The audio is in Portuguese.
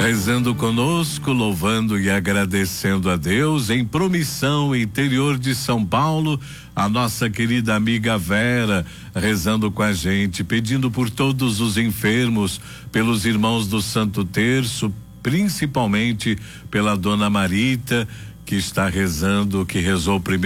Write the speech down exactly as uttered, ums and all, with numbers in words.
rezando conosco, louvando e agradecendo a Deus, em Promissão, interior de São Paulo, a nossa querida amiga Vera, rezando com a gente, pedindo por todos os enfermos, pelos irmãos do Santo Terço, principalmente pela dona Marita, que está rezando, que rezou primeiro